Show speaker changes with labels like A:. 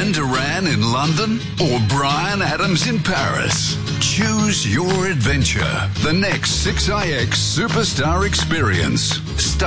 A: Duran Duran in London or Bryan Adams in Paris? Choose your adventure. The next 6IX Superstar Experience.